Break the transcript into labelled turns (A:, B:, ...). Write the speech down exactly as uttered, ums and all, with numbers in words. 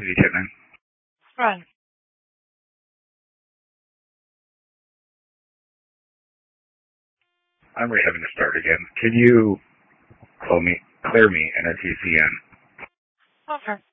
A: City Chipman.
B: Run.
A: I'm really having to start again. Can you clear me, clear me in a T C N?
B: Okay.